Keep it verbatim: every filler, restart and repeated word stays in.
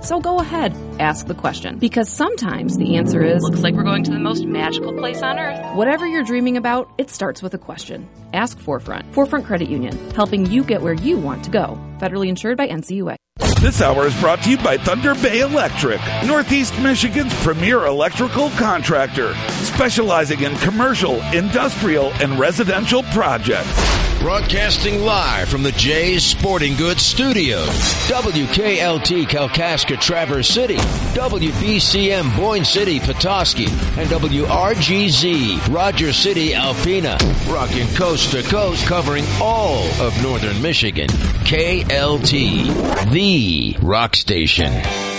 So go ahead, ask the question. Because sometimes the answer is, looks like we're going to the most magical place on earth. Whatever you're dreaming about, it starts with a question. Ask Forefront. Forefront Credit Union, helping you get where you want to go. Federally insured by N C U A. This hour is brought to you by Thunder Bay Electric, Northeast Michigan's premier electrical contractor, specializing in commercial, industrial, and residential projects. Broadcasting live from the Jay's Sporting Goods Studios. W K L T Kalkaska Traverse City, W B C M Boyne City Petoskey, and W R G Z Rogers City Alpena. Rocking coast to coast, covering all of northern Michigan. K L T, the rock station.